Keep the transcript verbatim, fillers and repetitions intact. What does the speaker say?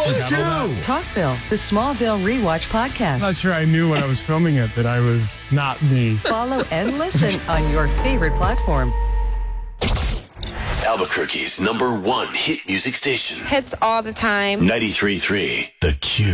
Those two. Talkville, the Smallville Rewatch podcast. I'm not sure I knew when I was filming it that I was not me. Follow and listen on your favorite platform. Albuquerque's number one hit music station. Hits all the time. ninety-three point three The Q.